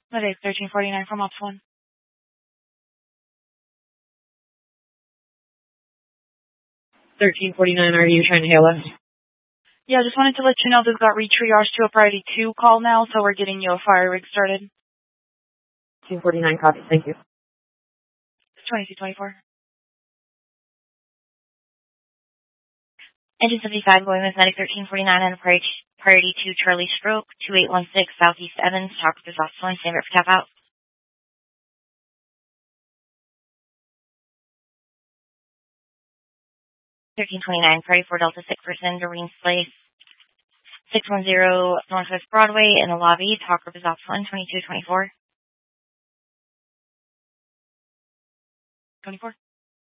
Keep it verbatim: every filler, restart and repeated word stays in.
That is thirteen forty-nine from Ops one. thirteen forty-nine, are you trying to hail us? Yeah, just wanted to let you know this got re-triaged to a priority two call now, so we're getting you a fire rig started. two forty-nine, copy, thank you. twenty-two twenty-four. Engine seventy-five going with medic thirteen forty-nine on a priority, priority two Charlie Stroke, two eight one six Southeast Evans, talk with this officer, stand up for tap out. thirteen twenty-nine, priority four Delta six person, Doreen's Place, six one zero Northwest Broadway in the lobby, talk with this officer, twenty-two twenty-four. twenty-four.